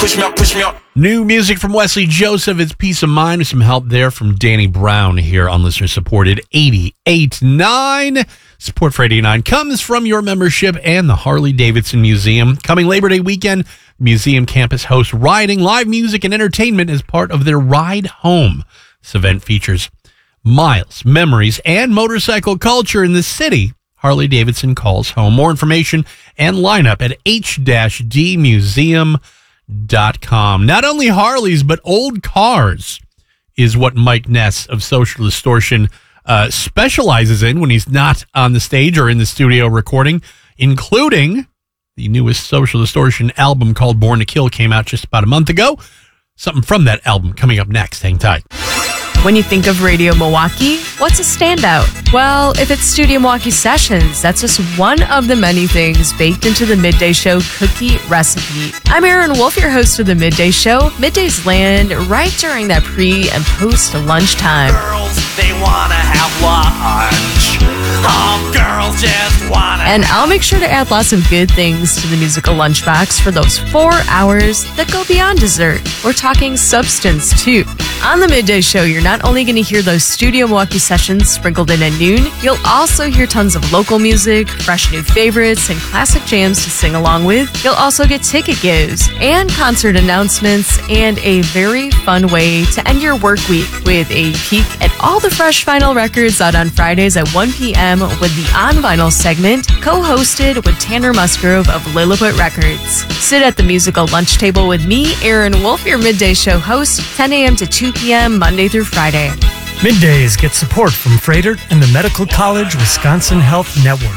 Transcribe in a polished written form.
push me up. New music from Wesley Joseph. It's Peace of Mind with some help there from Danny Brown here on listener-supported 88.9. Support for 89 comes from your membership and the Harley-Davidson Museum. Coming Labor Day weekend, museum campus hosts riding, live music, and entertainment as part of their Ride Home. This event features miles, memories, and motorcycle culture in the city Harley-Davidson calls home. More information and lineup at h-dmuseum.com. Not only Harleys, but old cars is what Mike Ness of Social Distortion specializes in when he's not on the stage or in the studio recording, including the newest Social Distortion album called Born to Kill came out just about a month ago. Something from that album coming up next. Hang tight. When you think of Radio Milwaukee, what's a standout? Well, if it's Studio Milwaukee Sessions, that's just one of the many things baked into the Midday Show cookie recipe. I'm Erin Wolf, your host of the Midday Show. Middays land right during that pre- and post-lunchtime. Girls, they wanna have lunch. All girls just wanna. And I'll make sure to add lots of good things to the musical lunchbox for those 4 hours that go beyond dessert. We're talking substance, too. On the Midday Show, you're not only going to hear those Studio Milwaukee sessions sprinkled in at noon, you'll also hear tons of local music, fresh new favorites, and classic jams to sing along with. You'll also get ticket gives and concert announcements and a very fun way to end your work week with a peek at all the fresh vinyl records out on Fridays at 1 p.m. with the On Vinyl segment, co-hosted with Tanner Musgrove of Lilliput Records. Sit at the musical lunch table with me, Erin Wolf, your Midday Show host, 10 a.m. to 2 p.m. Monday through Friday. Middays get support from Freighter and the Medical College Wisconsin Health Network.